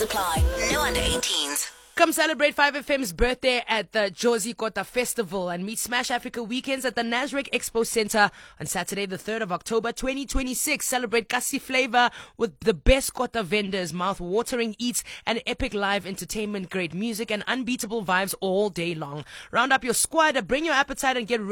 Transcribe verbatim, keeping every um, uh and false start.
Supply. No under eighteens. Come celebrate five F M's birthday at the Jozi Kota Festival and meet Smash Africa Weekends at the Nasrec Expo Center on Saturday, the third of October, twenty twenty-six. Celebrate Kasi flavor with the best Kota vendors, mouth-watering eats, and epic live entertainment, great music, and unbeatable vibes all day long. Round up your squad, bring your appetite, and get ready